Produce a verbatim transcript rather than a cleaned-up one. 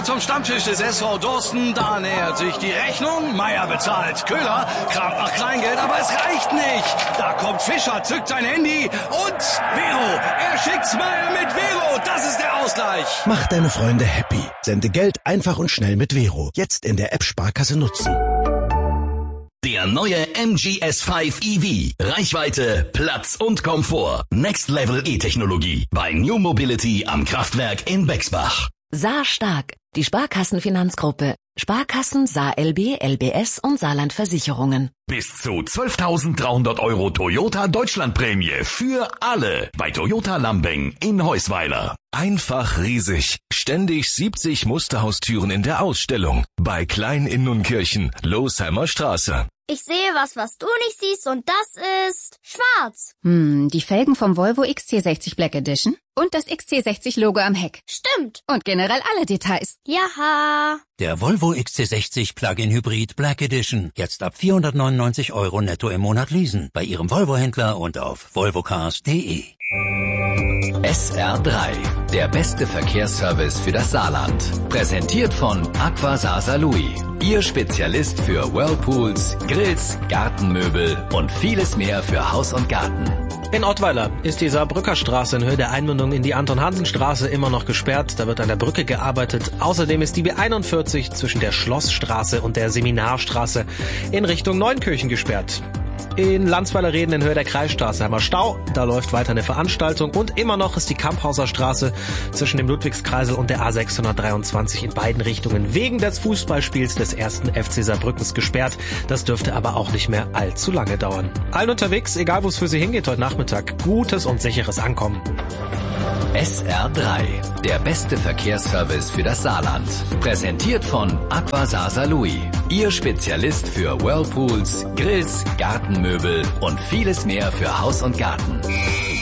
Willkommen zum Stammtisch des S V Dorsten. Da nähert sich die Rechnung. Meier bezahlt. Köhler kramt nach Kleingeld, aber es reicht nicht. Da kommt Fischer, zückt sein Handy und Vero. Er schickt's Meier mit Vero. Das ist der Ausgleich. Mach deine Freunde happy. Sende Geld einfach und schnell mit Vero. Jetzt in der App Sparkasse nutzen. Der neue M G S fünf E V. Reichweite, Platz und Komfort. Next Level E-Technologie. Bei New Mobility am Kraftwerk in Bexbach. Saar Stark. Die Sparkassenfinanzgruppe. Sparkassen, Saar L B, L B S und Saarland Versicherungen. Bis zu zwölftausenddreihundert Euro Toyota Deutschlandprämie für alle bei Toyota Lambeng in Heusweiler. Einfach riesig. Ständig siebzig Musterhaustüren in der Ausstellung. Bei Klein in Nunkirchen, Losheimer Straße. Ich sehe was, was du nicht siehst, und das ist schwarz. Hm, die Felgen vom Volvo X C sechzig Black Edition und das X C sechzig Logo am Heck. Stimmt. Und generell alle Details. Jaha. Der Volvo X C sechzig Plug-in Hybrid Black Edition. Jetzt ab vierhundertneunundneunzig Euro netto im Monat leasen. Bei Ihrem Volvo-Händler und auf volvocars punkt de. S R drei, der beste Verkehrsservice für das Saarland. Präsentiert von Aqua Saar Saarlouis. Ihr Spezialist für Whirlpools, Grills, Gartenmöbel und vieles mehr für Haus und Garten. In Ottweiler ist die Saarbrücker Straße in Höhe der Einmündung in die Anton-Hansen-Straße immer noch gesperrt. Da wird an der Brücke gearbeitet. Außerdem ist die B einundvierzig zwischen der Schlossstraße und der Seminarstraße in Richtung Neunkirchen gesperrt. In Landsweiler-Reden in Höhe der Kreisstraße haben wir Stau. Da läuft weiter eine Veranstaltung. Und immer noch ist die Kamphauser Straße zwischen dem Ludwigskreisel und der A sechshundertdreiundzwanzig in beiden Richtungen wegen des Fußballspiels des ersten F C Saarbrückens gesperrt. Das dürfte aber auch nicht mehr allzu lange dauern. Allen unterwegs, egal wo es für Sie hingeht heute Nachmittag, gutes und sicheres Ankommen. S R drei, der beste Verkehrsservice für das Saarland. Präsentiert von Aqua Saar Saarlouis. Ihr Spezialist für Whirlpools, Grills, Gartenmöbel und vieles mehr für Haus und Garten.